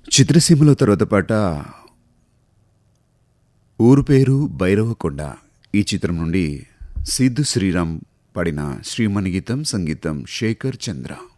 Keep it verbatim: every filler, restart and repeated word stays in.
చిత్రసీమలో తర్వాత పాట ఊరు పేరు భైరవకొండ. ఈ చిత్రం నుండి సిద్ధు శ్రీరామ్ పాడిన శ్రీమణి గీతం, సంగీతం శేఖర్ చంద్ర.